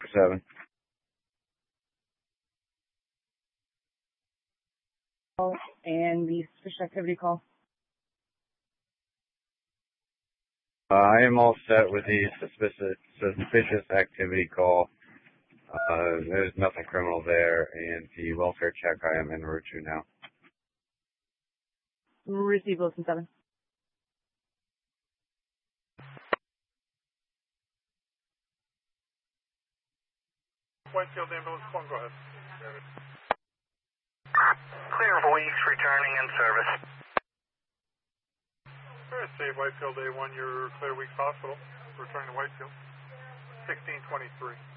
7. And the suspicious activity call. I am all set with the suspicious activity call. There's nothing criminal there, and the welfare check I am en route to now. Receive Wilson 7. Whitefield ambulance 1, go ahead. Clear for weeks, returning in service. Alright, save Whitefield A1, you're clear Weeks Hospital. Returning to Whitefield. 1623.